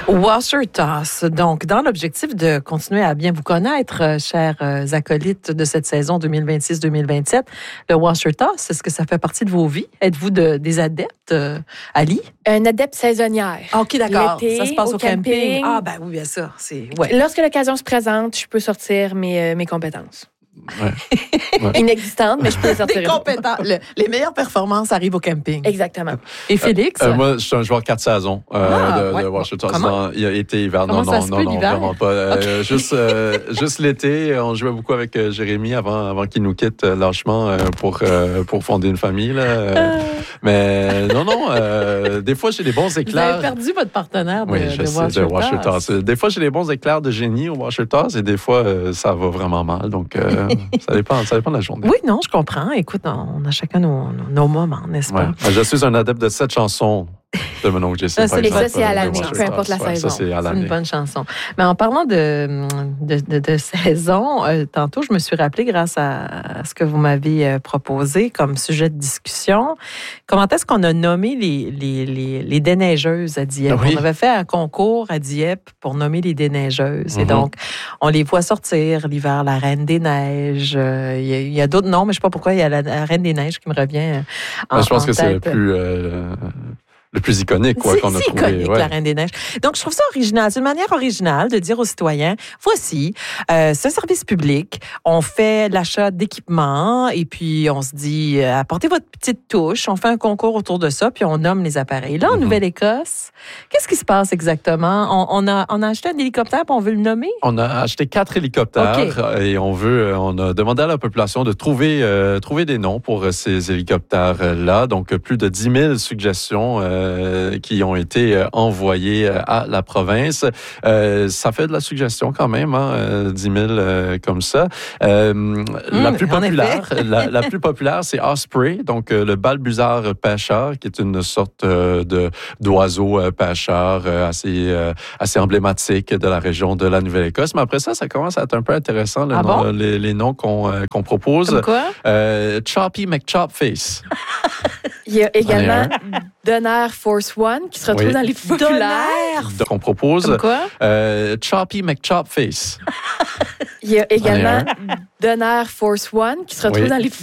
Washer Toss. Donc, dans l'objectif de continuer à bien vous connaître, chers acolytes de cette saison 2026-2027, le Washer Toss, est-ce que ça fait partie de vos vies? Êtes-vous des adeptes, Ali? Un adepte saisonnière. OK, d'accord. L'été, Ça se passe au camping. Ah, ben oui, bien sûr. Ouais. Lorsque l'occasion se présente, je peux sortir mes compétences. Ouais. Inexistantes, mais je peux les sortir. Des compétences. Les meilleures performances arrivent au camping. Exactement. Et Félix? Moi, je suis un joueur 4 saisons de Washer Toss. Été, hiver. Comment ça se peut, l'hiver? Vraiment pas. Okay. Juste l'été, on jouait beaucoup avec Jérémy avant qu'il nous quitte lâchement pour fonder une famille. Là. Mais non, des fois, j'ai des bons éclairs. Vous avez perdu votre partenaire de Washer Toss. Des fois, j'ai des bons éclairs de génie au Washer Toss et des fois, ça va vraiment mal. Donc, ça dépend de la journée. Oui, non, je comprends. Écoute, on a chacun nos moments, n'est-ce pas? Je suis un adepte de 7 chansons de mon oncle Jesse. Ça, c'est à l'année, peu importe la saison. Ça, c'est à l'année. C'est une bonne chanson. Mais en parlant de saison, tantôt, je me suis rappelé, grâce à ce que vous m'avez proposé comme sujet de discussion, comment est-ce qu'on a nommé les déneigeuses à Dieppe? Oui. On avait fait un concours à Dieppe pour nommer les déneigeuses. Mm-hmm. Et donc, on les voit sortir l'hiver, la Reine des Neiges. Il y a d'autres noms, mais je ne sais pas pourquoi il y a la Reine des Neiges qui me revient en tête. Je pense que c'est le plus iconique qu'on a trouvé. C'est iconique, la Reine des Neiges. Donc, je trouve ça original. C'est une manière originale de dire aux citoyens, voici, ce service public, on fait l'achat d'équipements et puis on se dit, apportez votre petite touche, on fait un concours autour de ça puis on nomme les appareils. Là, en Nouvelle-Écosse, qu'est-ce qui se passe exactement? On a acheté un hélicoptère puis on veut le nommer? On a acheté 4 hélicoptères et on a demandé à la population de trouver des noms pour ces hélicoptères-là. Donc, plus de 10 000 suggestions qui ont été envoyées à la province. Ça fait de la suggestion quand même, 10 000 comme ça. La plus populaire, c'est Osprey, donc le balbuzard pêcheur, qui est une sorte d'oiseau pêcheur assez emblématique de la région de la Nouvelle-Écosse. Mais après ça commence à être un peu intéressant, les noms qu'on propose. Comme quoi? Choppy McChopface. Il y a également Donner Force One qui se retrouve dans les populaires. Qu'on propose. Comme quoi? Choppy McChopface. Il y a également Donner Force One qui se retrouve dans les